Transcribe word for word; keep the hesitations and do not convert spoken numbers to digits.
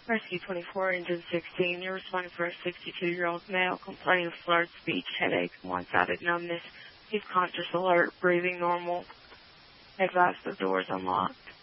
Rescue twenty-four, Engine sixteen. You're responding for a sixty-two-year-old male complaining of slurred speech, headache, and one-sided numbness. He's conscious, alert, breathing normal. Advise the door is unlocked.